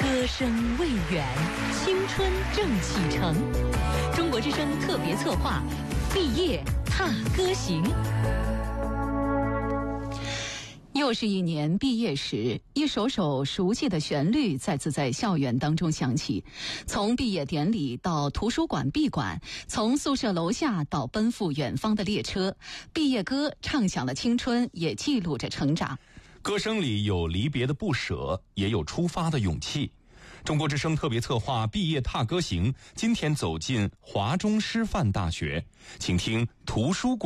歌声未远，青春正启程。中国之声特别策划，毕业踏歌行。又是一年毕业时，一首首熟悉的旋律再次在校园当中响起。从毕业典礼到图书馆闭馆，从宿舍楼下到奔赴远方的列车，毕业歌唱响了青春，也记录着成长。 歌声里有离别的不舍，也有出发的勇气。中国之声特别策划毕业踏歌行，今天走进华中师范大学，请听图书馆